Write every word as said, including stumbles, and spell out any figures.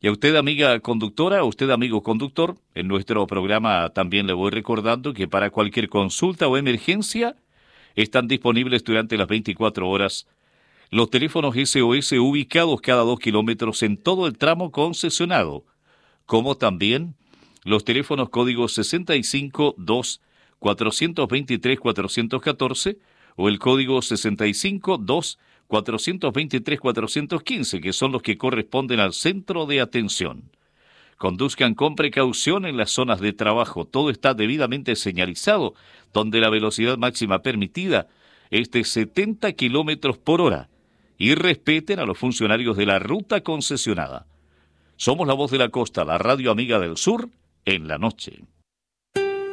Y a usted, amiga conductora, a usted, amigo conductor, en nuestro programa también le voy recordando que para cualquier consulta o emergencia están disponibles durante las veinticuatro horas los teléfonos S O S ubicados cada dos kilómetros en todo el tramo concesionado, como también los teléfonos códigos sesenta y cinco dos cuatrocientos veintitrés cuatrocientos catorce o el código sesenta y cinco dos cuatrocientos veintitrés cuatrocientos quince, que son los que corresponden al centro de atención. Conduzcan con precaución en las zonas de trabajo. Todo está debidamente señalizado, donde la velocidad máxima permitida es de setenta kilómetros por hora. Y respeten a los funcionarios de la ruta concesionada. Somos la voz de la costa, la radio amiga del sur, en la noche.